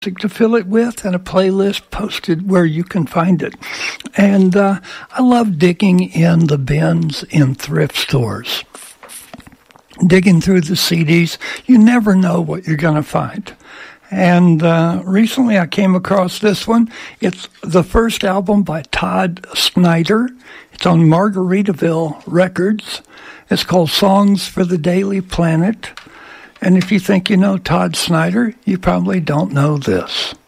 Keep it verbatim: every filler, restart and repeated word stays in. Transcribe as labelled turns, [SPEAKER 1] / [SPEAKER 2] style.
[SPEAKER 1] to fill it with and a playlist posted where you can find it. And uh, I love digging in the bins in thrift stores. Digging through the C Ds, you never know what you're going to find. And uh, recently I came across this one. It's the first album by Todd Snyder. It's on Margaritaville Records. It's called Songs for the Daily Planet. And if you think you know Todd Snyder, you probably don't know this.